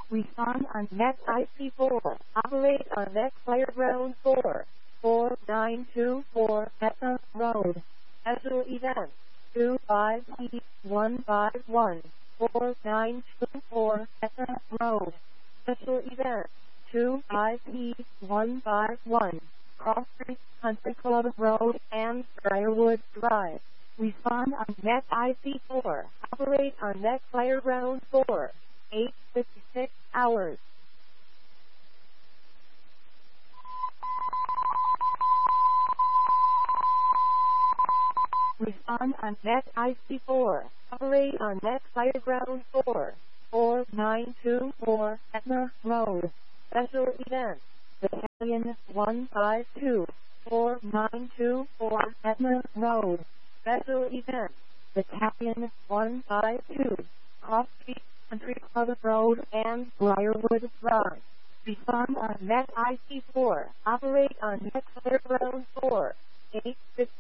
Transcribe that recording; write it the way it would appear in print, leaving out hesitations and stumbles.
Respond on next IC4. Operate on next Fire Ground 4. 4924 Etna Road. Special event 25P151. 4924 Etna Road. Special event 25P151. Cross Street Country Club Road and Briarwood Drive. Respond on next IC4. Operate on next Fire Ground 4. 8:56 hours. Respond on net IC4. Operate on net Fire Ground 4. 4924 Etna Road. Special event. Battalion 152. 4924 Etna Road. Special event. Battalion 152. Cross Street Country Club Road and Briarwood Drive. Respond on net IC4. Operate on net Fire Ground 4. 8:56